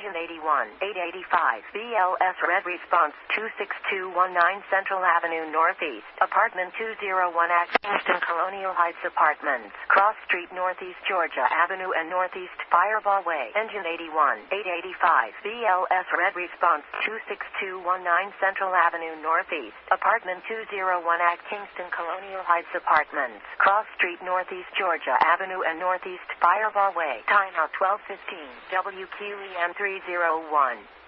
Engine 81, 885, BLS Red Response 26219 Central Avenue Northeast, Apartment 201 at Kingston Colonial Heights Apartments, Cross Street Northeast Georgia Avenue and Northeast Fireball Way, Engine 81, 885, BLS Red Response 26219 Central Avenue Northeast, Apartment 201 at Kingston Colonial Heights Apartments, Cross Street Northeast Georgia Avenue and Northeast Fireball Way. Timeout 12:15. WQEM 301.